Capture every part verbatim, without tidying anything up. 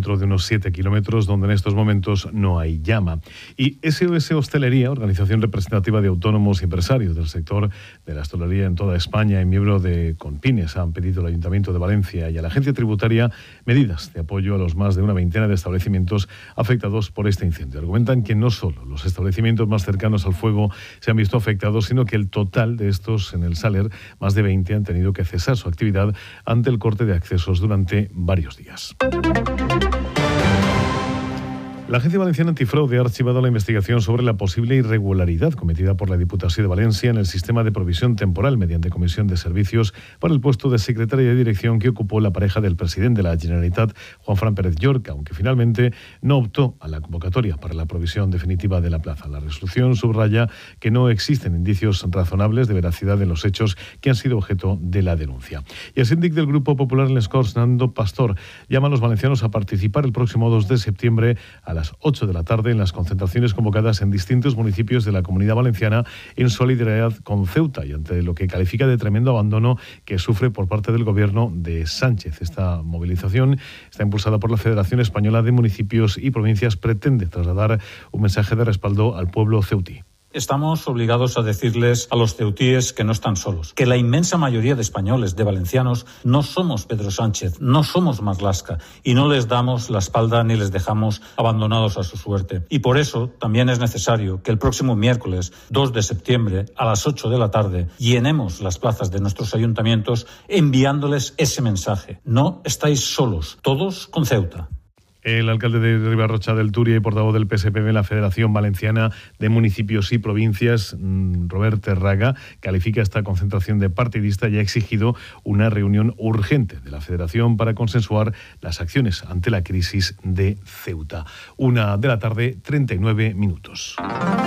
dentro de unos siete kilómetros, donde en estos momentos no hay llama. Y S O S Hostelería, organización representativa de autónomos y empresarios del sector de la hostelería en toda España y miembro de Conpines, han pedido al Ayuntamiento de Valencia y a la Agencia Tributaria medidas de apoyo a los más de una veintena de establecimientos afectados por este incendio. Argumentan que no solo los establecimientos más cercanos al fuego se han visto afectados, sino que el total de estos en el Saler, más de veinte, han tenido que cesar su actividad ante el corte de accesos durante varios días. La Agencia Valenciana Antifraude ha archivado la investigación sobre la posible irregularidad cometida por la Diputación de Valencia en el sistema de provisión temporal mediante comisión de servicios para el puesto de secretaria de dirección que ocupó la pareja del presidente de la Generalitat, Juanfran Pérez Llorca, aunque finalmente no optó a la convocatoria para la provisión definitiva de la plaza. La resolución subraya que no existen indicios razonables de veracidad en los hechos que han sido objeto de la denuncia. Y el síndic del Grupo Popular en Les Corts, Nando Pastor, llama a los valencianos a participar el próximo dos de septiembre a las ocho de la tarde en las concentraciones convocadas en distintos municipios de la Comunidad Valenciana en solidaridad con Ceuta y ante lo que califica de tremendo abandono que sufre por parte del gobierno de Sánchez. Esta movilización está impulsada por la Federación Española de Municipios y Provincias. Pretende trasladar un mensaje de respaldo al pueblo ceutí. Estamos obligados a decirles a los ceutíes que no están solos, que la inmensa mayoría de españoles, de valencianos, no somos Pedro Sánchez, no somos Marlaska y no les damos la espalda ni les dejamos abandonados a su suerte. Y por eso también es necesario que el próximo miércoles dos de septiembre a las ocho de la tarde llenemos las plazas de nuestros ayuntamientos enviándoles ese mensaje. No estáis solos, todos con Ceuta. El alcalde de Ribarrocha del Turia y portavoz del P S P B en la Federación Valenciana de Municipios y Provincias, Robert Terraga, califica esta concentración de partidista y ha exigido una reunión urgente de la Federación para consensuar las acciones ante la crisis de Ceuta. Una de la tarde, treinta y nueve minutos.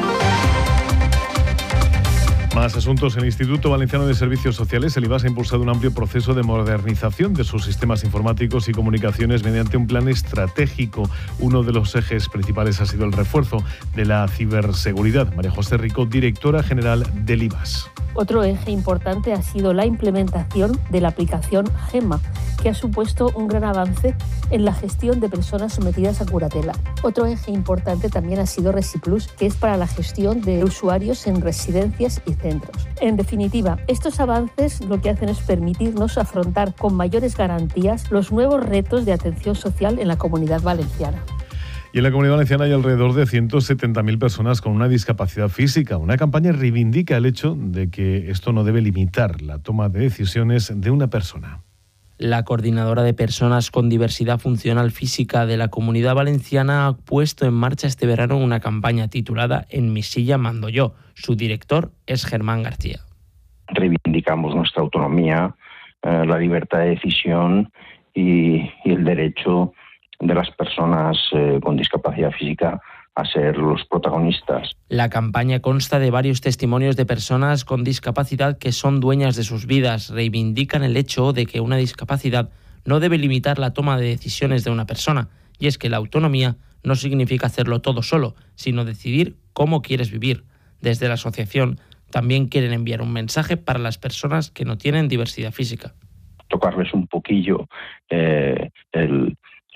Más asuntos. El Instituto Valenciano de Servicios Sociales, el I V A S, ha impulsado un amplio proceso de modernización de sus sistemas informáticos y comunicaciones mediante un plan estratégico. Uno de los ejes principales ha sido el refuerzo de la ciberseguridad. María José Rico, directora general del I V A S. Otro eje importante ha sido la implementación de la aplicación GEMA, que ha supuesto un gran avance en la gestión de personas sometidas a curatela. Otro eje importante también ha sido ResiPlus, que es para la gestión de usuarios en residencias y centros. En definitiva, estos avances lo que hacen es permitirnos afrontar con mayores garantías los nuevos retos de atención social en la Comunidad Valenciana. Y en la Comunidad Valenciana hay alrededor de ciento setenta mil personas con una discapacidad física. Una campaña reivindica el hecho de que esto no debe limitar la toma de decisiones de una persona. La coordinadora de personas con diversidad funcional física de la Comunidad Valenciana ha puesto en marcha este verano una campaña titulada En mi silla mando yo. Su director es Germán García. Reivindicamos nuestra autonomía, eh, la libertad de decisión y, y el derecho de las personas eh, con discapacidad física a ser los protagonistas. La campaña consta de varios testimonios de personas con discapacidad que son dueñas de sus vidas. Reivindican el hecho de que una discapacidad no debe limitar la toma de decisiones de una persona, y es que la autonomía no significa hacerlo todo solo, sino decidir cómo quieres vivir. Desde la asociación también quieren enviar un mensaje para las personas que no tienen diversidad física. Tocarles un poquillo eh, el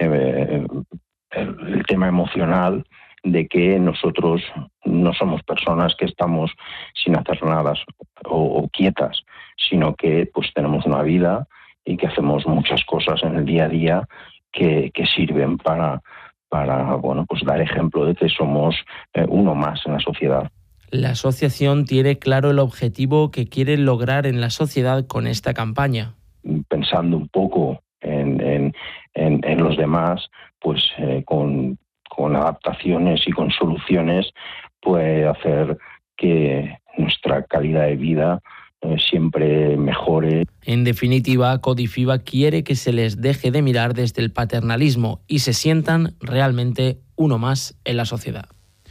Eh, el, el tema emocional de que nosotros no somos personas que estamos sin hacer nada o, o quietas, sino que pues tenemos una vida y que hacemos muchas cosas en el día a día que, que sirven para, para bueno, pues dar ejemplo de que somos eh, uno más en la sociedad. La asociación tiene claro el objetivo que quiere lograr en la sociedad con esta campaña. Pensando un poco en, en, en, en los demás, pues eh, con, con adaptaciones y con soluciones puede hacer que nuestra calidad de vida eh, siempre mejore. En definitiva, Codifiba quiere que se les deje de mirar desde el paternalismo y se sientan realmente uno más en la sociedad.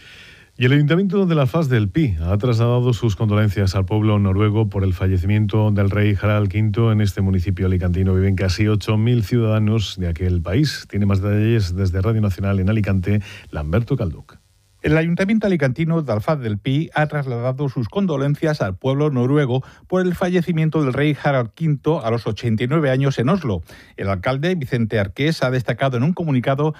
Y el Ayuntamiento de la Faz del Pi ha trasladado sus condolencias al pueblo noruego por el fallecimiento del rey Harald quinto. En este municipio alicantino viven casi ocho mil ciudadanos de aquel país. Tiene más detalles desde Radio Nacional en Alicante, Lamberto Calduc. El Ayuntamiento alicantino de Alfaz del Pi ha trasladado sus condolencias al pueblo noruego por el fallecimiento del rey Harald quinto a los ochenta y nueve años en Oslo. El alcalde, Vicente Arqués, ha destacado en un comunicado